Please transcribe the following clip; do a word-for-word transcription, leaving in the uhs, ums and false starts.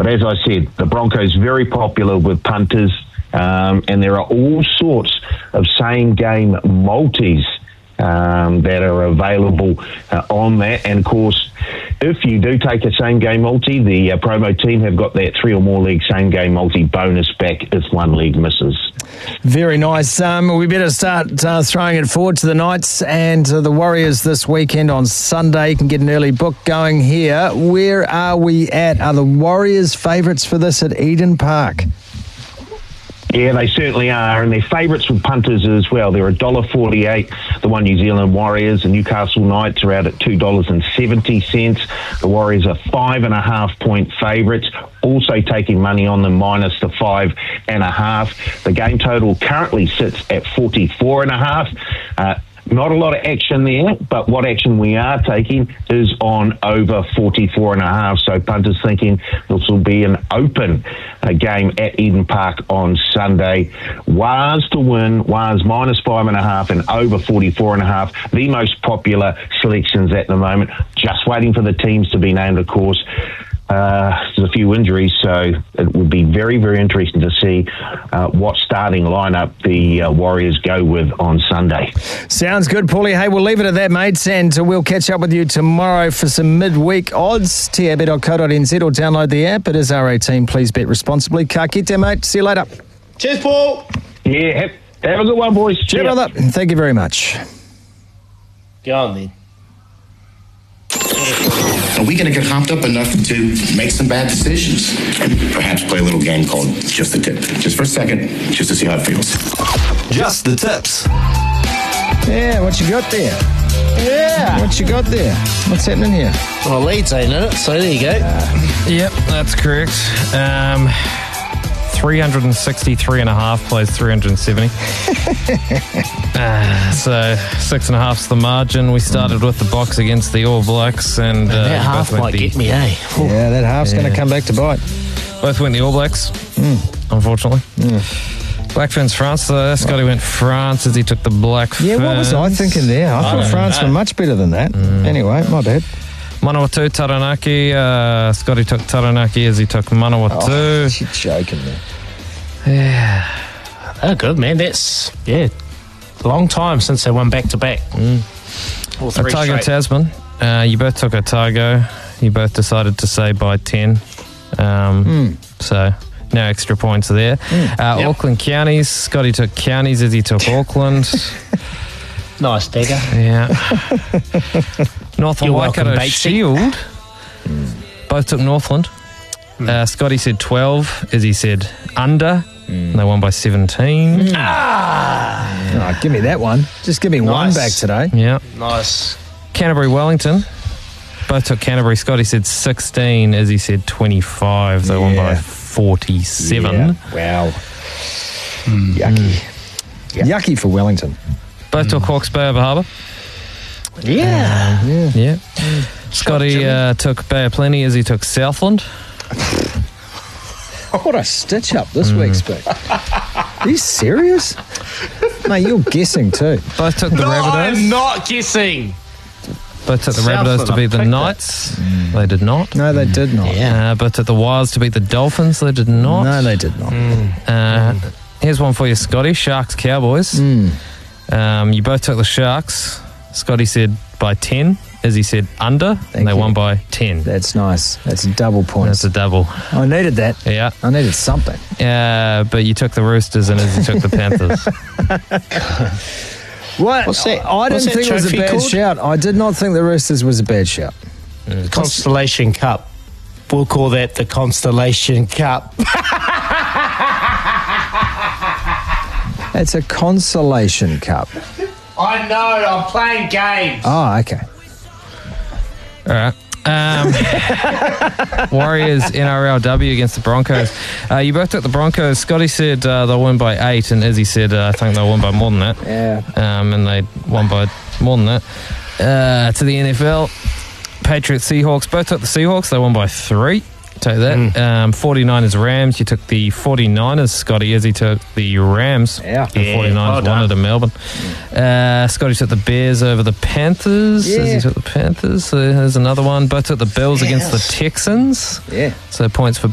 But as I said, the Broncos very popular with punters, um, and there are all sorts of same-game multis um, that are available uh, on that. And, of course, if you do take a same-game multi, the uh, promo team have got that three or more leg same-game multi bonus back if one leg misses. Very nice. Um, we better start uh, throwing it forward to the Knights and uh, the Warriors this weekend on Sunday. You can get an early book going here. Where are we at? Are the Warriors favourites for this at Eden Park? Yeah, they certainly are, and they're favourites with punters as well. They're one dollar forty-eight. The One New Zealand Warriors and Newcastle Knights are out at two dollars seventy. The Warriors are five and a half point favourites, also taking money on them minus the five and a half. The game total currently sits at forty-four and a half. Uh, Not a lot of action there, but what action we are taking is on over forty-four and a half. So punters thinking this will be an open uh, game at Eden Park on Sunday. Waz to win, Waz minus five and a half and over forty-four and a half. The most popular selections at the moment. Just waiting for the teams to be named, of course. Uh, there's a few injuries, so it will be very, very interesting to see uh, what starting lineup the uh, Warriors go with on Sunday. Sounds good, Paulie. Hey, we'll leave it at that, mates, and we'll catch up with you tomorrow for some midweek odds. t a b dot co dot n z or download the app. It is R eighteen. Please bet responsibly. Ka kite, mate. See you later. Cheers, Paul. Yeah, have, have a good one, boys. Cheers, brother. Thank you very much. Go on, then. Are we going to get hopped up enough to make some bad decisions and perhaps play a little game called Just the Tip? Just for a second, just to see how it feels. Just the Tips. Yeah, what you got there? Yeah. What you got there? What's happening here? Well, Leeds ain't in it, so there you go. Uh, yep, that's correct. Um, three hundred sixty-three and a half plays three hundred seventy. uh, so six and a half's the margin. We started with the box against the All Blacks, and uh, that half might the, get me, eh? Yeah, that half's yeah. going to come back to bite. Both went the All Blacks, mm. unfortunately. Mm. Black Ferns France, though. Scotty right. went France as he took the Black Ferns. Yeah, what was I thinking there? I, I thought France know. were much better than that. Mm. Anyway, my bad. Manawatu, Taranaki. Uh, Scotty took Taranaki as he took Manawatu. Oh, you're joking there. Yeah. Oh, good, man. That's, yeah, a long time since they won back-to-back. Mm. Otago Tasman. Uh, you both took Otago. You both decided to say by ten. Um, mm. So, no extra points there. Mm. Uh, yep. Auckland Counties. Scotty took Counties as he took Auckland. Nice, Digger. Yeah. Northland Waikato Shield. Mm. Both took Northland. Mm. Uh, Scotty said twelve as he said under. Mm. They won by seventeen. Mm. Ah! Oh, give me that one. Just give me nice. one back today. Yeah. Nice. Canterbury Wellington. Both took Canterbury. Scotty said sixteen as he said twenty-five. They yeah. won by forty-seven. Yeah. Wow. Mm. Yucky. Mm. Yucky for Wellington. Both mm. took Hawke's Bay over Harbour. Yeah. Uh, yeah. yeah. Mm. Scotty uh, took Bay of Plenty as he took Southland. What a stitch up this mm. week's been. Are you serious? Mate, you're guessing too. Both took the no, Rabbitohs. I'm not guessing. Both took the Rabbitohs to beat the Knights. Mm. They did not. No, they did not. Yeah. Uh, both took the Waz to beat the Dolphins. They did not. No, they did not. Mm. Uh, mm. Here's one for you, Scotty. Sharks Cowboys. Mm. Um, you both took the Sharks. Scotty said by ten. As he said, under, Thank and they you. won by ten. That's nice. That's a double point. That's a double. I needed that. Yeah. I needed something. Yeah, but you took the Roosters and as you took the Panthers. What? What's that? I didn't What's think it was a bad called? shout. I did not think the Roosters was a bad shout. Mm. Constellation Cup. We'll call that the Constellation Cup. It's a consolation cup. I know, I'm playing games. Oh, okay. All right. Um, Warriors N R L W against the Broncos. Uh, you both took the Broncos. Scotty said uh, they'll win by eight, and Izzy said uh, I think they'll win by more than that. Yeah. Um, and they won by more than that. Uh, to the N F L, Patriots Seahawks. Both took the Seahawks. They won by three. Take that. Mm. Um, forty-niners Rams. You took the forty-niners, Scotty, as he took the Rams. Yeah. The yeah, forty-niners well won it in Melbourne. Uh, Scotty took the Bears over the Panthers. Yeah. As he took the Panthers. So there's another one. Both took the Bills yes. against the Texans. Yeah. So points for